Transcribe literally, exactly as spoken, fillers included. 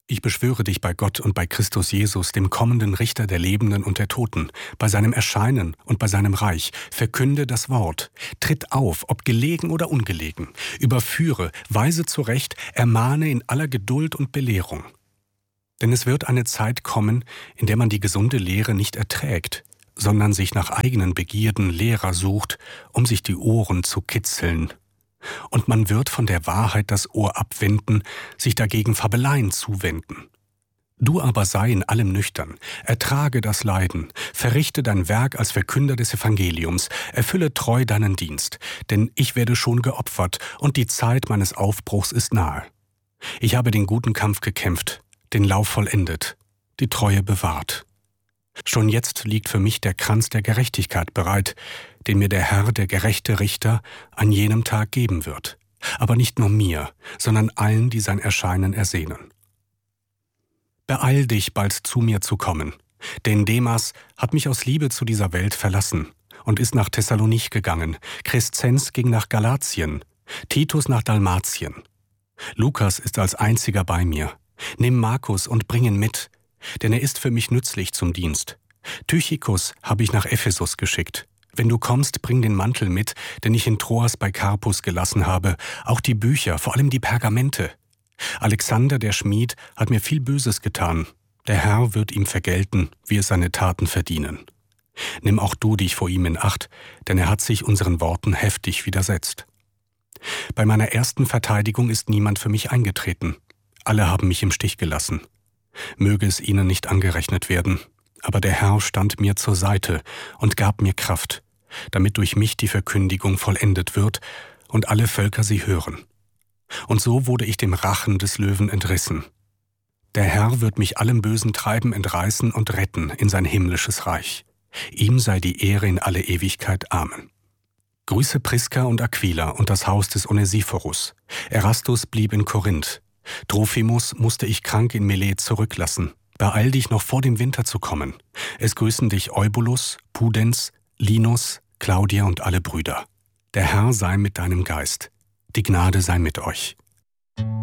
Ich beschwöre dich bei Gott und bei Christus Jesus, dem kommenden Richter der Lebenden und der Toten, bei seinem Erscheinen und bei seinem Reich, verkünde das Wort, tritt auf, ob gelegen oder ungelegen, überführe, weise zurecht, ermahne in aller Geduld und Belehrung. Denn es wird eine Zeit kommen, in der man die gesunde Lehre nicht erträgt, sondern sich nach eigenen Begierden Lehrer sucht, um sich die Ohren zu kitzeln. Und man wird von der Wahrheit das Ohr abwenden, sich dagegen Fabeleien zuwenden. Du aber sei in allem nüchtern, ertrage das Leiden, verrichte dein Werk als Verkünder des Evangeliums, erfülle treu deinen Dienst, denn ich werde schon geopfert und die Zeit meines Aufbruchs ist nahe. Ich habe den guten Kampf gekämpft, den Lauf vollendet, die Treue bewahrt. Schon jetzt liegt für mich der Kranz der Gerechtigkeit bereit, den mir der Herr, der gerechte Richter, an jenem Tag geben wird. Aber nicht nur mir, sondern allen, die sein Erscheinen ersehnen. Beeil dich, bald zu mir zu kommen, denn Demas hat mich aus Liebe zu dieser Welt verlassen und ist nach Thessalonich gegangen, Crescens ging nach Galatien, Titus nach Dalmatien. Lukas ist als einziger bei mir. Nimm Markus und bring ihn mit, denn er ist für mich nützlich zum Dienst. Tychikus habe ich nach Ephesus geschickt. Wenn du kommst, bring den Mantel mit, den ich in Troas bei Karpus gelassen habe, auch die Bücher, vor allem die Pergamente. Alexander, der Schmied, hat mir viel Böses getan. Der Herr wird ihm vergelten, wie es seine Taten verdienen. Nimm auch du dich vor ihm in Acht, denn er hat sich unseren Worten heftig widersetzt. Bei meiner ersten Verteidigung ist niemand für mich eingetreten. Alle haben mich im Stich gelassen. Möge es ihnen nicht angerechnet werden, aber der Herr stand mir zur Seite und gab mir Kraft, damit durch mich die Verkündigung vollendet wird und alle Völker sie hören. Und so wurde ich dem Rachen des Löwen entrissen. Der Herr wird mich allem bösen Treiben entreißen und retten in sein himmlisches Reich. Ihm sei die Ehre in alle Ewigkeit. Amen. Grüße Priska und Aquila und das Haus des Onesiphorus. Erastus blieb in Korinth. Trophimus musste ich krank in Milet zurücklassen. Beeil dich, noch vor dem Winter zu kommen. Es grüßen dich Eubulus, Pudens, Linus, Claudia und alle Brüder. Der Herr sei mit deinem Geist. Die Gnade sei mit euch.